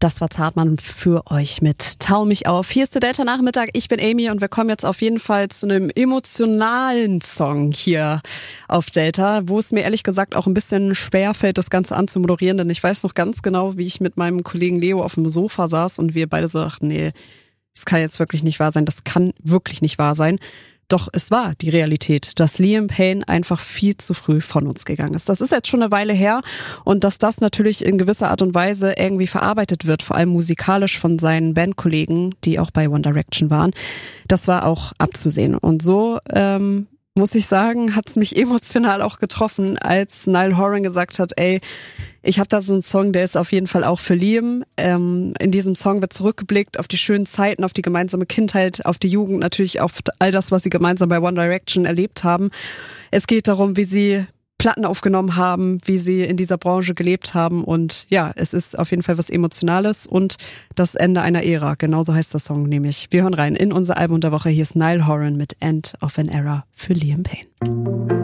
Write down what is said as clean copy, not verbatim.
Das war Zartmann für euch mit Tau mich auf. Hier ist der Delta-Nachmittag, ich bin Amy und wir kommen jetzt auf jeden Fall zu einem emotionalen Song hier auf Delta, wo es mir ehrlich gesagt auch ein bisschen schwer fällt, das Ganze anzumoderieren, denn ich weiß noch ganz genau, wie ich mit meinem Kollegen Leo auf dem Sofa saß und wir beide so dachten, nee, das kann jetzt wirklich nicht wahr sein, das kann wirklich nicht wahr sein. Doch es war die Realität, dass Liam Payne einfach viel zu früh von uns gegangen ist. Das ist jetzt schon eine Weile her und dass das natürlich in gewisser Art und Weise irgendwie verarbeitet wird, vor allem musikalisch von seinen Bandkollegen, die auch bei One Direction waren, das war auch abzusehen. Und so muss ich sagen, hat es mich emotional auch getroffen, als Niall Horan gesagt hat, ey, ich habe da so einen Song, der ist auf jeden Fall auch für Liam. In diesem Song wird zurückgeblickt auf die schönen Zeiten, auf die gemeinsame Kindheit, auf die Jugend, natürlich auf all das, was sie gemeinsam bei One Direction erlebt haben. Es geht darum, wie sie Platten aufgenommen haben, wie sie in dieser Branche gelebt haben und ja, es ist auf jeden Fall was Emotionales und das Ende einer Ära. Genauso heißt der Song nämlich. Wir hören rein in unser Album der Woche. Hier ist Niall Horan mit End of an Era für Liam Payne.